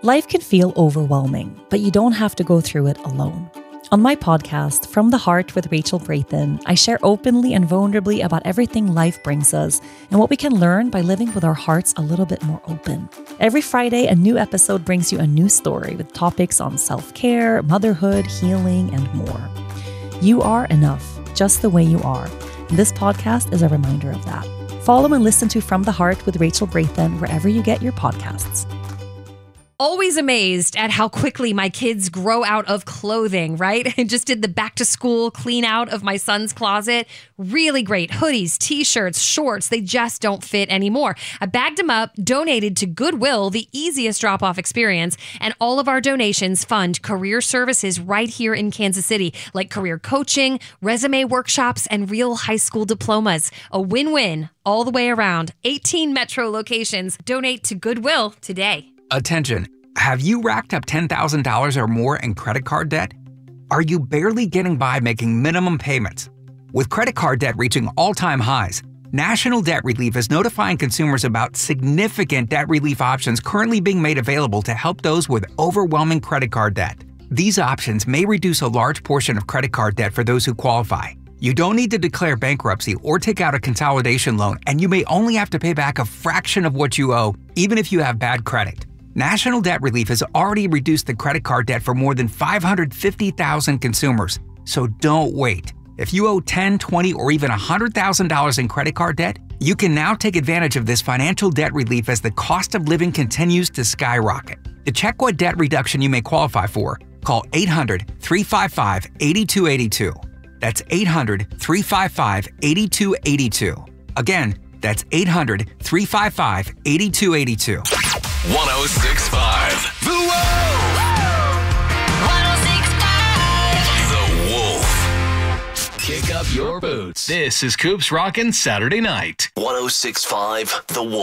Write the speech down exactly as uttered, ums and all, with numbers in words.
Life can feel overwhelming, but you don't have to go through it alone. On my podcast, From the Heart with Rachel Brathen, I share openly and vulnerably about everything life brings us and what we can learn by living with our hearts a little bit more open. Every Friday, a new episode brings you a new story with topics on self-care, motherhood, healing, and more. You are enough, just the way you are. And this podcast is a reminder of that. Follow and listen to From the Heart with Rachel Brathen wherever you get your podcasts. Always amazed at how quickly my kids grow out of clothing, right? I just did the back to school clean out of my son's closet. Really great hoodies, t-shirts, shorts. They just don't fit anymore. I bagged them up, donated to Goodwill, the easiest drop-off experience, and all of our donations fund career services right here in Kansas City, like career coaching, resume workshops, and real high school diplomas. A win-win all the way around. eighteen metro locations. Donate to Goodwill today. Attention, have you racked up ten thousand dollars or more in credit card debt? Are you barely getting by making minimum payments? With credit card debt reaching all-time highs, National Debt Relief is notifying consumers about significant debt relief options currently being made available to help those with overwhelming credit card debt. These options may reduce a large portion of credit card debt for those who qualify. You don't need to declare bankruptcy or take out a consolidation loan, and you may only have to pay back a fraction of what you owe, even if you have bad credit. National Debt Relief has already reduced the credit card debt for more than five hundred fifty thousand consumers, so don't wait. If you owe ten thousand dollars, twenty thousand dollars, or even one hundred thousand dollars in credit card debt, you can now take advantage of this financial debt relief as the cost of living continues to skyrocket. To check what debt reduction you may qualify for, call eight hundred, three five five, eight two eight two. That's eight hundred, three five five, eight two eight two. Again, that's eight hundred, three five five, eight two eight two. one oh six point five The Wolf. one oh six point five The Wolf. Kick up your boots. This is Coops Rockin' Saturday Night. one oh six point five The Wolf.